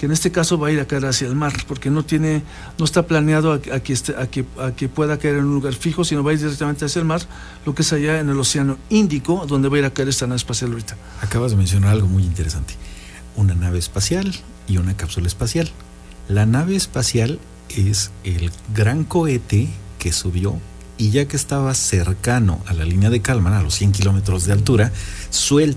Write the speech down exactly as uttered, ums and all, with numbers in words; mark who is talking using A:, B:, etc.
A: que en este caso va a ir a caer hacia el mar, porque no tiene, no está planeado a, a, que, esté, a, que, a que pueda caer en un lugar fijo, sino va a ir directamente hacia el mar, lo que es allá en el Océano Índico, donde va a ir a caer esta nave espacial ahorita.
B: Acabas de mencionar algo muy interesante, una nave espacial y una cápsula espacial. La nave espacial es el gran cohete que subió y ya que estaba cercano a la línea de Kálmán, a los cien kilómetros de altura, suelta